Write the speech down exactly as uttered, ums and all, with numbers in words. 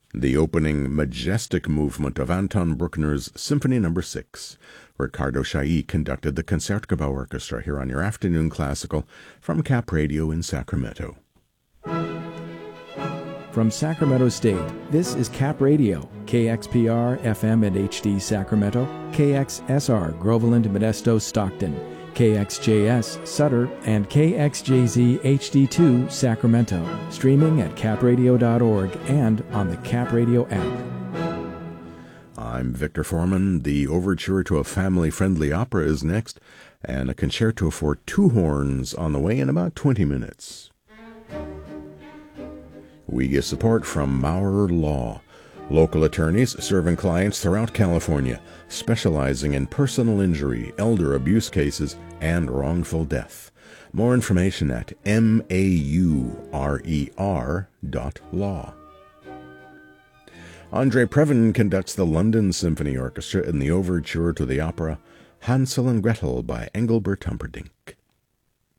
The opening majestic movement of Anton Bruckner's Symphony Number six. Ricardo Chailly conducted the Concertgebouw Orchestra here on your Afternoon Classical from Cap Radio in Sacramento. From Sacramento State, this is Cap Radio, K X P R, F M and H D Sacramento, K X S R, Groveland, Modesto, Stockton, K X J S, Sutter, and K X J Z H D two, Sacramento, streaming at cap radio dot org and on the Cap Radio app. I'm Victor Foreman. The overture to a family-friendly opera is next, and a concerto for two horns on the way in about twenty minutes. We get support from Maurer Law, local attorneys serving clients throughout California, specializing in personal injury, elder abuse cases, and wrongful death. More information at M A U R E R dot law. Andre Previn conducts the London Symphony Orchestra in the overture to the opera Hansel and Gretel by Engelbert Humperdinck.